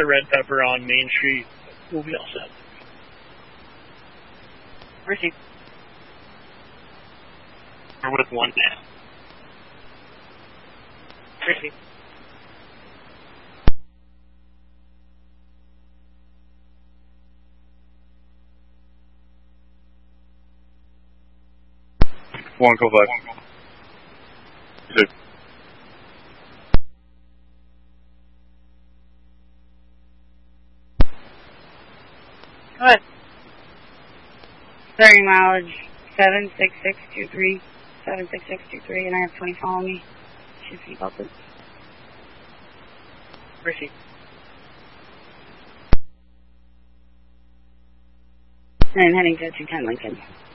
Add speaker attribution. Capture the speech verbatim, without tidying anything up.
Speaker 1: the red pepper on Main Street. We'll be all set.
Speaker 2: Received.
Speaker 1: We're with one now.
Speaker 2: Received.
Speaker 3: One, call five. Two.
Speaker 2: Go ahead. Starting mileage seven six six two three, seven six six two three, and I have twenty following me. Should be belted.
Speaker 1: Received.
Speaker 2: And I'm heading to two ten Lincoln.